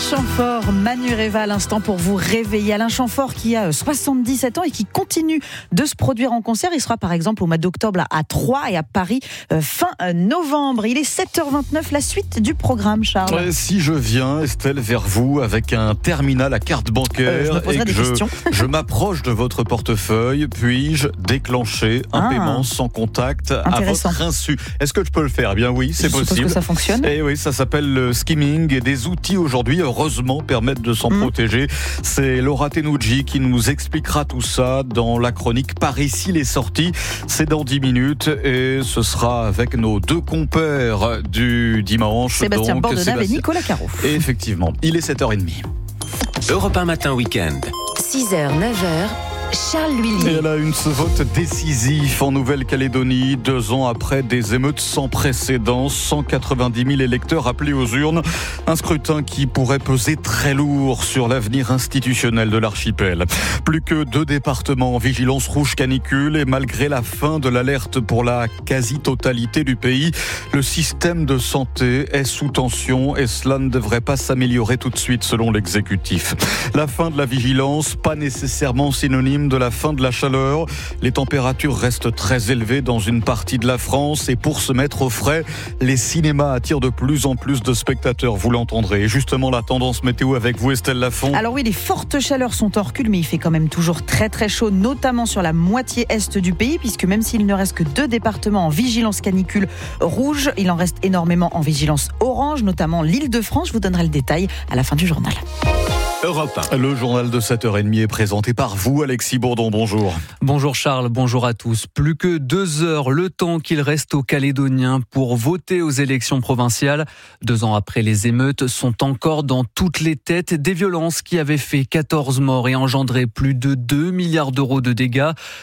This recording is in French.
Chamfort, Manu Reva à l'instant pour vous réveiller. Alain Chamfort qui a 77 ans et qui continue de se produire en concert. Il sera par exemple au mois d'octobre à Troyes et à Paris fin novembre. Il est 7h29, la suite du programme, Charles. Si je viens, Estelle, vers vous avec un terminal à carte bancaire je me et que je m'approche de votre portefeuille, puis-je déclencher un paiement sans contact à votre insu? Est-ce que je peux le faire? Eh bien oui, c'est possible. Je suppose que ça fonctionne. Et oui, ça s'appelle le skimming et des outils aujourd'hui, heureusement, permettent de s'en protéger. C'est Laura Tenouji qui nous expliquera tout ça dans la chronique Par ici les sorties. C'est dans 10 minutes et ce sera avec nos deux compères du dimanche. Sébastien Bordenave et Nicolas Caro. Et effectivement, il est 7h30. Europe 1 matin week-end. 6h, 9h. Charles Lhuillier. Et elle a une vote décisif en Nouvelle-Calédonie, 2 ans après des émeutes sans précédent, 190 000 électeurs appelés aux urnes. Un scrutin qui pourrait peser très lourd sur l'avenir institutionnel de l'archipel. Plus que 2 départements en vigilance rouge canicule et malgré la fin de l'alerte pour la quasi-totalité du pays, le système de santé est sous tension et cela ne devrait pas s'améliorer tout de suite selon l'exécutif. La fin de la vigilance, pas nécessairement synonyme de la fin de la chaleur. Les températures restent très élevées dans une partie de la France et pour se mettre au frais, les cinémas attirent de plus en plus de spectateurs, vous l'entendrez. Et justement, la tendance météo avec vous, Estelle Lafont. Alors oui, les fortes chaleurs sont en recul, mais il fait quand même toujours très très chaud, notamment sur la moitié est du pays, puisque même s'il ne reste que 2 départements en vigilance canicule rouge, il en reste énormément en vigilance orange, notamment l'Île-de-France. Je vous donnerai le détail à la fin du journal. Europe 1. Le journal de 7h30 est présenté par vous, Alexis Bourdon. Bonjour. Bonjour Charles, bonjour à tous. Plus que 2 heures, le temps qu'il reste aux Calédoniens pour voter aux élections provinciales. 2 ans après, les émeutes sont encore dans toutes les têtes. Des violences qui avaient fait 14 morts et engendré plus de 2 milliards d'euros de dégâts.